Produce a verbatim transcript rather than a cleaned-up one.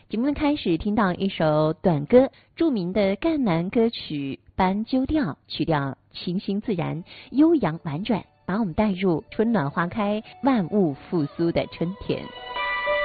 节目的开始听到一首短歌，著名的赣南歌曲《斑鸠调》，曲调清新自然、悠扬婉转，把我们带入春暖花开、万物复苏的春天。